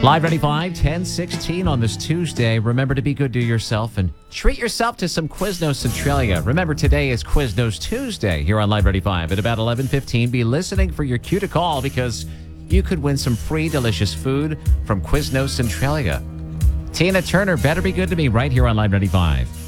Live 95, 10:16 on this Tuesday. Remember to be good to yourself and treat yourself to some Quiznos Centralia. Remember, today is Quiznos Tuesday here on Live 95. At about 11:15, be listening for your cue to call because you could win some free delicious food from Quiznos Centralia. Tina Turner, Better Be Good to Me, right here on Live 95.